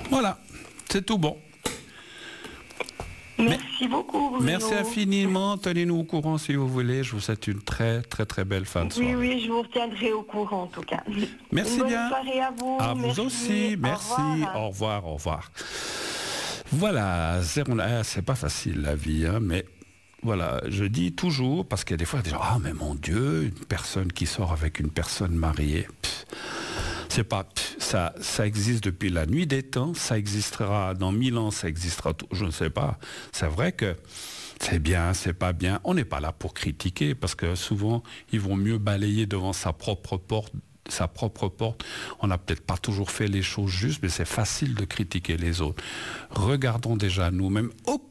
Voilà, c'est tout bon. Merci beaucoup, Bruno. Merci infiniment. Tenez-nous au courant si vous voulez. Je vous souhaite une très, très, très belle fin de soirée. Oui, je vous retiendrai au courant en tout cas. Merci Bonne bien. soirée à vous. À Merci. vous aussi. Merci. Au revoir. Voilà, c'est pas facile la vie, hein, mais voilà, je dis toujours, parce qu'il y a des fois des gens, ah mais mon Dieu, une personne qui sort avec une personne mariée, c'est pas, ça existe depuis la nuit des temps, ça existera dans 1000 ans, ça existera, je ne sais pas. C'est vrai que c'est bien, c'est pas bien. On n'est pas là pour critiquer, parce que souvent, ils vont mieux balayer devant sa propre porte. On n'a peut-être pas toujours fait les choses justes, mais c'est facile de critiquer les autres. Regardons déjà nous-mêmes.